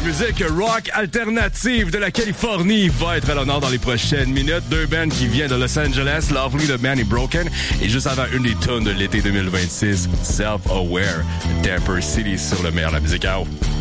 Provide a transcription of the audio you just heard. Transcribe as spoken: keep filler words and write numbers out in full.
musique rock alternative de la Californie va être à l'honneur dans les prochaines minutes. Deux bands qui viennent de Los Angeles, Lovely the Man et Broken. Et juste avant, une des tonnes de l'été deux mille vingt-six, Self-Aware, Damper City sur le meilleur de la musique out.